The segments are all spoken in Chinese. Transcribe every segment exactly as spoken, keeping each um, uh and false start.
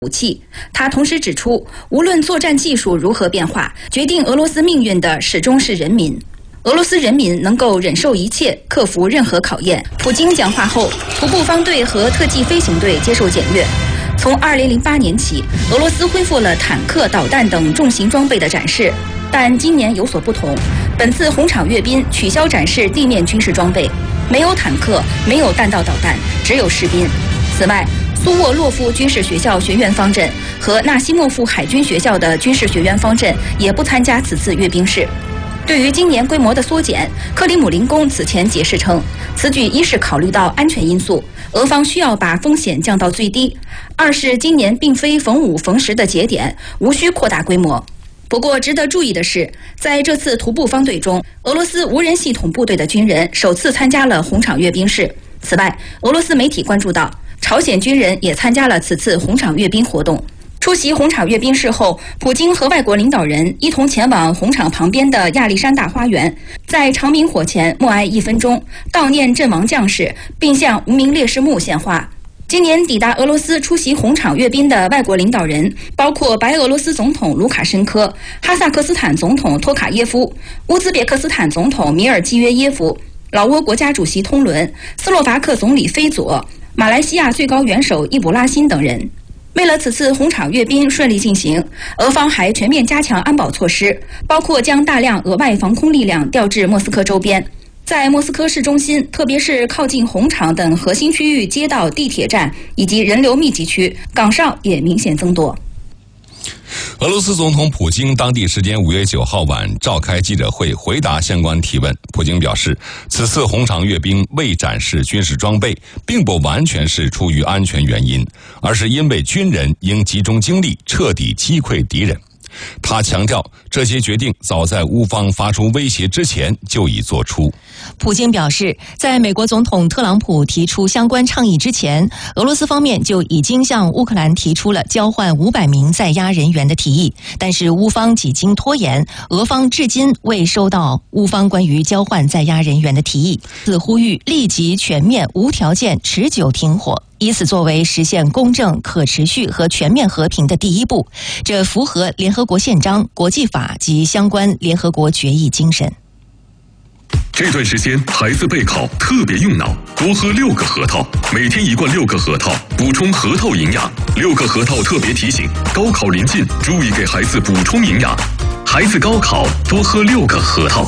武器。他同时指出，无论作战技术如何变化，决定俄罗斯命运的始终是人民。俄罗斯人民能够忍受一切，克服任何考验。普京讲话后，徒步方队和特技飞行队接受检阅。从二零零八年起，俄罗斯恢复了坦克、导弹等重型装备的展示，但今年有所不同。本次红场阅兵取消展示地面军事装备，没有坦克，没有弹道导弹，只有士兵。此外，苏沃洛夫军事学校学院方阵和纳西莫夫海军学校的军事学院方阵也不参加此次阅兵式。对于今年规模的缩减，克里姆林宫此前解释称，此举一是考虑到安全因素，俄方需要把风险降到最低；二是今年并非逢五逢十的节点，无需扩大规模。不过，值得注意的是，在这次徒步方队中，俄罗斯无人系统部队的军人首次参加了红场阅兵式。此外，俄罗斯媒体关注到，朝鲜军人也参加了此次红场阅兵活动。出席红场阅兵式后，普京和外国领导人一同前往红场旁边的亚历山大花园，在长明火前默哀一分钟，悼念阵亡将士，并向无名烈士墓献花。今年抵达俄罗斯出席红场阅兵的外国领导人包括白俄罗斯总统卢卡申科、哈萨克斯坦总统托卡耶夫、乌兹别克斯坦总统米尔基约耶夫、老挝国家主席通伦、斯洛伐克总理菲佐、马来西亚最高元首易卜拉欣等人。为了此次红场阅兵顺利进行，俄方还全面加强安保措施，包括将大量额外防空力量调至莫斯科周边。在莫斯科市中心，特别是靠近红场等核心区域街道、地铁站以及人流密集区，岗哨也明显增多。 俄罗斯总统普京当地时间五月九号晚召开记者会，回答相关提问。普京表示，此次红场阅兵未展示军事装备，并不完全是出于安全原因，而是因为军人应集中精力彻底击溃敌人。他强调，这些决定早在乌方发出威胁之前就已做出。 普京表示，在美国总统特朗普提出相关倡议之前，俄罗斯方面就已经向乌克兰提出了交换五百名在押人员的提议，但是乌方几经拖延，俄方至今未收到乌方关于交换在押人员的提议。此呼吁立即全面无条件持久停火，以此作为实现公正、可持续和全面和平的第一步，这符合联合国宪章、国际法及相关联合国决议精神。 这段时间孩子备考特别用脑，多喝六个核桃，每天一罐六个核桃，补充核桃营养。六个核桃特别提醒，高考临近，注意给孩子补充营养。孩子高考多喝六个核桃。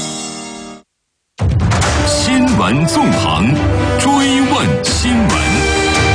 新闻纵横，追问新闻。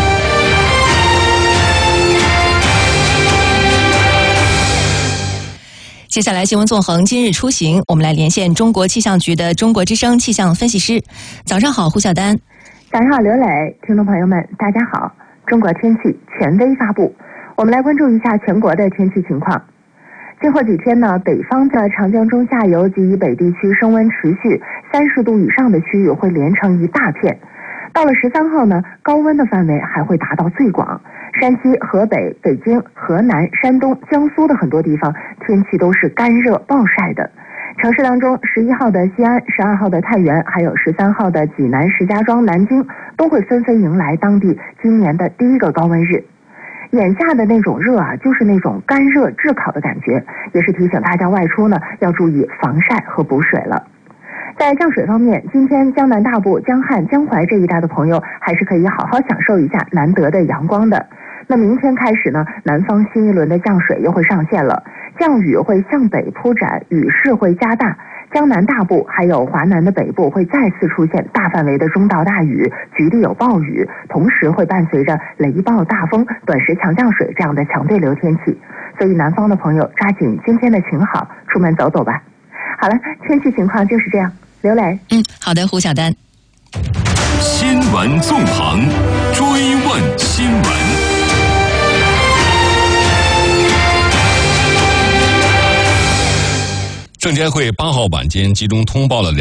接下来新闻纵横今日出行，我们来连线中国气象局的中国之声气象分析师。早上好，胡晓丹。 早上好，刘磊。听众朋友们大家好。中国天气权威发布，我们来关注一下全国的天气情况。今后几天呢，北方的长江中下游及以北地区升温持续，三十度以上的区域会连成一大片。到了十三号呢，高温的范围还会达到最广，山西、河北、北京、河南、山东、江苏的很多地方天气都是干热暴晒的。城市当中，十一号的西安、十二号的太原，还有十三号的济南、石家庄、南京，都会纷纷迎来当地今年的第一个高温日。眼下的那种热啊，就是那种干热炙烤的感觉，也是提醒大家外出呢要注意防晒和补水了。在降水方面，今天江南大部、江汉、江淮这一带的朋友还是可以好好享受一下难得的阳光的。那明天开始呢，南方新一轮的降水又会上线了，降雨会向北铺展，雨势会加大，江南大部还有华南的北部会再次出现大范围的中到大雨，局地有暴雨，同时会伴随着雷暴、大风、短时强降水这样的强对流天气。所以南方的朋友抓紧今天的晴好，出门走走吧。好了，天气情况就是这样。刘磊， 嗯，好的，胡晓丹。 新闻纵横，追问新闻。 证监会八号晚间集中通报了